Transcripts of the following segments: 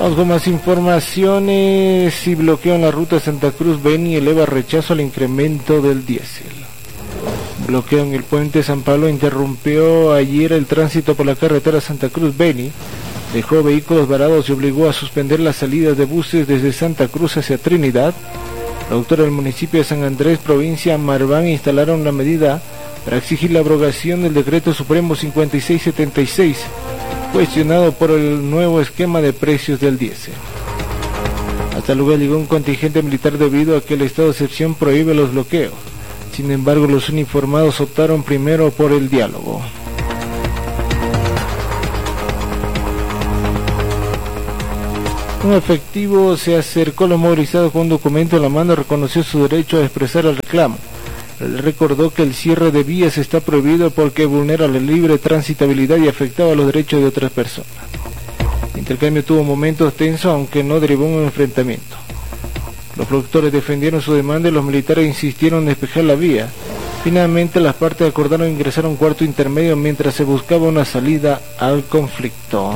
Vamos con más informaciones. Y bloqueo en la ruta Santa Cruz-Beni eleva rechazo al incremento del diésel. Bloqueo en el puente San Pablo interrumpió ayer el tránsito por la carretera Santa Cruz-Beni, dejó vehículos varados y obligó a suspender las salidas de buses desde Santa Cruz hacia Trinidad. Productores del municipio de San Andrés, provincia Marván, instalaron la medida para exigir la abrogación del decreto supremo 5676, cuestionado por el nuevo esquema de precios del diésel. Hasta el lugar llegó un contingente militar debido a que el estado de excepción prohíbe los bloqueos. Sin embargo, los uniformados optaron primero por el diálogo. Un efectivo se acercó a los movilizados con un documento en la mano y reconoció su derecho a expresar el reclamo. Él recordó que el cierre de vías está prohibido porque vulnera la libre transitabilidad y afectaba los derechos de otras personas. El intercambio tuvo momentos tensos, aunque no derivó en un enfrentamiento. Los productores defendieron su demanda y los militares insistieron en despejar la vía. Finalmente las partes acordaron ingresar a un cuarto intermedio mientras se buscaba una salida al conflicto.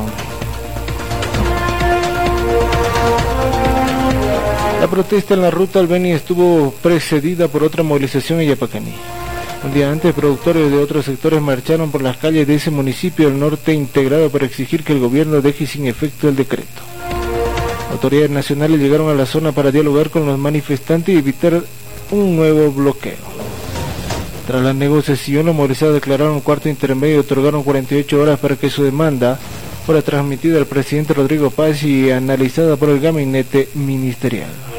La protesta en la ruta al Beni estuvo precedida por otra movilización en Yapacaní. Un día antes, productores de otros sectores marcharon por las calles de ese municipio del norte integrado para exigir que el gobierno deje sin efecto el decreto. Autoridades nacionales llegaron a la zona para dialogar con los manifestantes y evitar un nuevo bloqueo. Tras la negociación, los movilizados declararon un cuarto intermedio y otorgaron 48 horas para que su demanda fuera transmitida al presidente Rodrigo Paz y analizada por el gabinete ministerial.